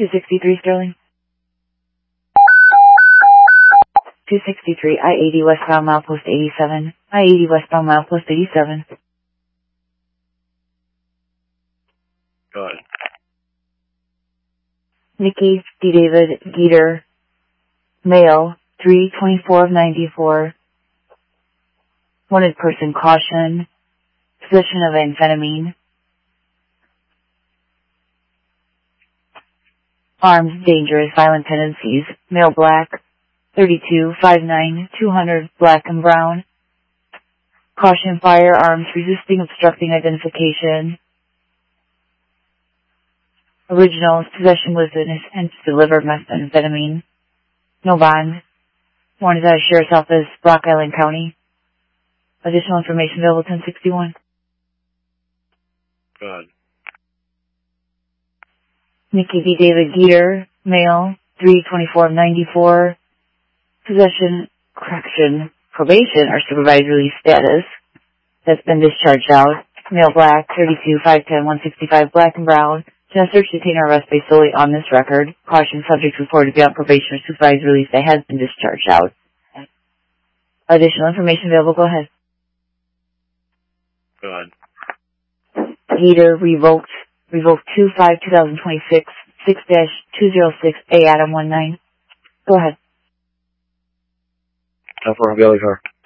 263 Sterling. 263 I-80 westbound milepost 87. I-80 westbound milepost 87. Go ahead. Nikki D. David Geeter, male, 3/24 of 94. Wanted person caution. Possession of amphetamine. Armed, dangerous, violent tendencies. Male black, 32, 5'9", 200, black and brown. Caution firearms, resisting, obstructing identification. Originals, possession with intent to deliver methamphetamine. No bond. Wanted out of Sheriff's Office, Rock Island County. Additional information available 1061. Go ahead. Nikki D. David Geeter, male, 3/24 of 94. Possession, correction, probation, or supervised release status. That's been discharged out. Male black, 32, 5'10", 165, black and brown. To search, detain, or arrest based solely on this record. Caution, subject reported to be on probation or supervised release that has been discharged out. Additional information available, go ahead. Go ahead. Geeter revoked 2/5/2026, 6-206 A Adam 19. Go ahead. Time for a Bailey car.